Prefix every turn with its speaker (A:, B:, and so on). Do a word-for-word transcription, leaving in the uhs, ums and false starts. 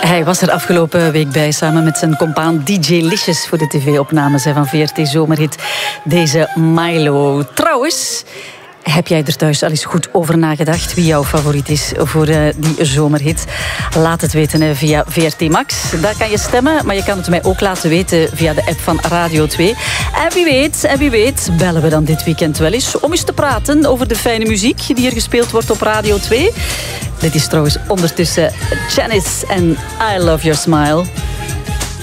A: Hij was er afgelopen week bij, samen met zijn compaan D J Licious voor de tv-opnames van V R T Zomerhit. Deze Milo. Trouwens, heb jij er thuis al eens goed over nagedacht wie jouw favoriet is voor uh, die zomerhit? Laat het weten uh, via V R T Max. Daar kan je stemmen, maar je kan het mij ook laten weten via de app van Radio twee. En wie weet, en wie weet, bellen we dan dit weekend wel eens om eens te praten over de fijne muziek die hier gespeeld wordt op Radio twee. Dit is trouwens ondertussen Janice en I Love Your Smile.